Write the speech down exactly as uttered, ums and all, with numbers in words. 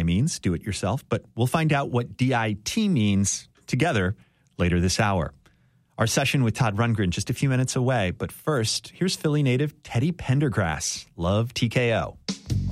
means, do it yourself, but we'll find out what D I T means together later this hour. Our session with Todd Rundgren just a few minutes away, but first, here's Philly native Teddy Pendergrass. Love T K O.